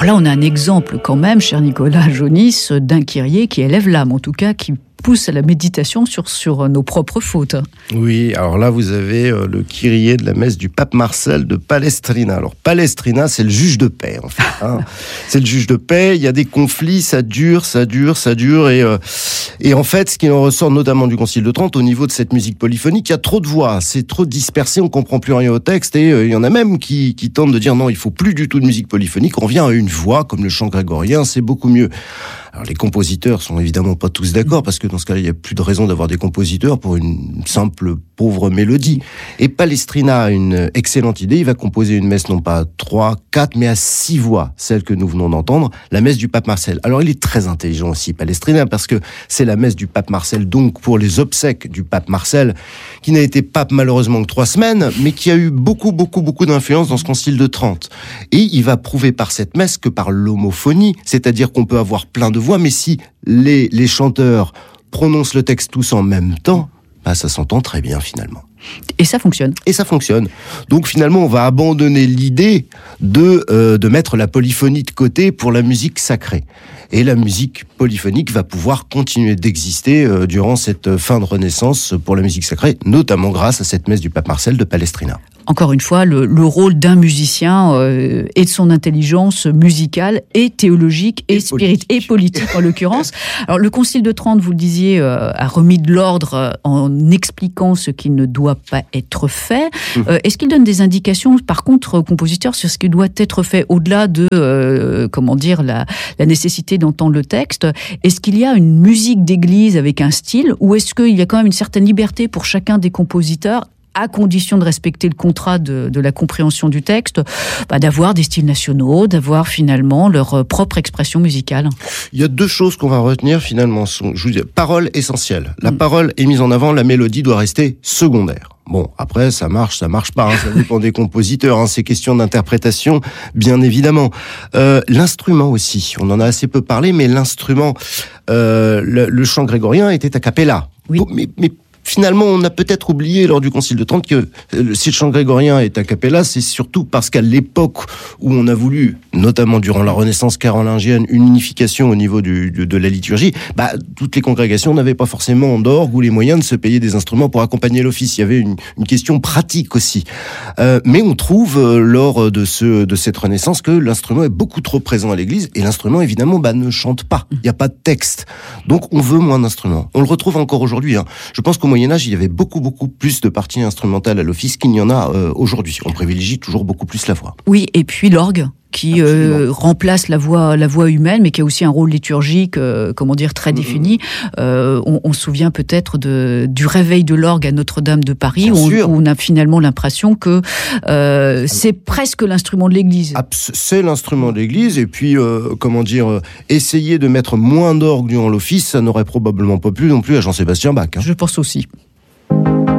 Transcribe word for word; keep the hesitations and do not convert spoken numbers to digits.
Alors là, on a un exemple quand même, cher Nicolas Jonis, d'un Kyrie qui élève l'âme, en tout cas qui pousse à la méditation sur, sur nos propres fautes. Oui, alors là, vous avez euh, le Kyrie de la messe du pape Marcel de Palestrina. Alors, Palestrina, c'est le juge de paix, en fait. Hein. C'est le juge de paix, il y a des conflits, ça dure, ça dure, ça dure. Et, euh, et en fait, ce qui en ressort notamment du Concile de Trente, au niveau de cette musique polyphonique, il y a trop de voix, c'est trop dispersé, on comprend plus rien au texte. Et euh, il y en a même qui, qui tentent de dire non, il faut plus du tout de musique polyphonique, on revient à une voix, comme le chant grégorien, c'est beaucoup mieux. Alors, les compositeurs sont évidemment pas tous d'accord, parce que dans ce cas-là, il n'y a plus de raison d'avoir des compositeurs pour une simple pauvre mélodie. Et Palestrina a une excellente idée, il va composer une messe non pas à trois, quatre, mais à six voix, celle que nous venons d'entendre, la messe du pape Marcel. Alors il est très intelligent aussi, Palestrina, parce que c'est la messe du pape Marcel, donc pour les obsèques du pape Marcel, qui n'a été pape malheureusement que trois semaines, mais qui a eu beaucoup, beaucoup, beaucoup d'influence dans ce concile de Trente. Et il va prouver par cette messe que par l'homophonie, c'est-à-dire qu'on peut avoir plein de voix, mais si les, les chanteurs prononcent le texte tous en même temps, bah ça s'entend très bien finalement. Et ça fonctionne. Et ça fonctionne. Donc finalement, on va abandonner l'idée de, euh, de mettre la polyphonie de côté pour la musique sacrée. Et la musique polyphonique va pouvoir continuer d'exister euh, durant cette fin de Renaissance pour la musique sacrée, notamment grâce à cette messe du pape Marcel de Palestrina. Encore une fois, le, le rôle d'un musicien euh, et de son intelligence musicale et théologique et, et spirituelle et politique en l'occurrence. Alors le Concile de Trente, vous le disiez, euh, a remis de l'ordre euh, en expliquant ce qui ne doit pas être fait. Euh, est-ce qu'il donne des indications, par contre, aux compositeurs sur ce qui doit être fait au-delà de, euh, comment dire, la, la nécessité d'entendre le texte? Est-ce qu'il y a une musique d'église avec un style, ou est-ce qu'il y a quand même une certaine liberté pour chacun des compositeurs, à condition de respecter le contrat de, de la compréhension du texte, bah, d'avoir des styles nationaux, d'avoir finalement leur propre expression musicale? Il y a deux choses qu'on va retenir finalement. Je vous dis, parole essentielle. La mmh. parole est mise en avant, la mélodie doit rester secondaire. Bon, après, ça marche, ça marche pas, hein, ça dépend des compositeurs, hein, c'est question d'interprétation, bien évidemment. Euh, l'instrument aussi, on en a assez peu parlé, mais l'instrument, euh, le, le chant grégorien était a cappella. Oui. Bon, mais, mais finalement, on a peut-être oublié lors du Concile de Trente que si le chant grégorien est a cappella, c'est surtout parce qu'à l'époque où on a voulu, notamment durant la Renaissance carolingienne, une unification au niveau du, de, de la liturgie, bah, toutes les congrégations n'avaient pas forcément d'orgue ou les moyens de se payer des instruments pour accompagner l'office. Il y avait une, une question pratique aussi. Euh, mais on trouve euh, lors de, ce, de cette Renaissance que l'instrument est beaucoup trop présent à l'église, et l'instrument, évidemment, bah, ne chante pas. Il n'y a pas de texte. Donc, on veut moins d'instruments. On le retrouve encore aujourd'hui. Hein. Je pense qu'au Moyen-Âge, il y avait beaucoup, beaucoup plus de parties instrumentales à l'office qu'il n'y en a euh, aujourd'hui. On privilégie toujours beaucoup plus la voix. Oui, et puis l'orgue, qui euh, remplace la voix, la voix humaine, mais qui a aussi un rôle liturgique, euh, comment dire, très défini. Euh, on, on se souvient peut-être de, du réveil de l'orgue à Notre-Dame de Paris, où on, où on a finalement l'impression que euh, c'est presque l'instrument de l'Église. C'est l'instrument de l'Église, et puis, euh, comment dire, euh, essayer de mettre moins d'orgue durant l'office, ça n'aurait probablement pas plu non plus à Jean-Sébastien Bach. Hein. Je pense aussi.